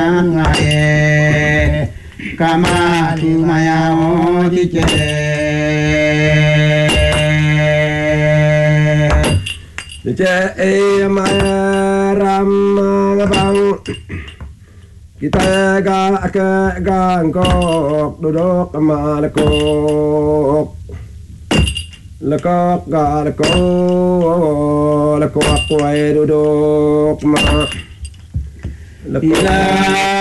ngae kama maya odiche dice maya ram bang kita ke gangkok duduk malekok lekok lekok kuai duduk ma lekok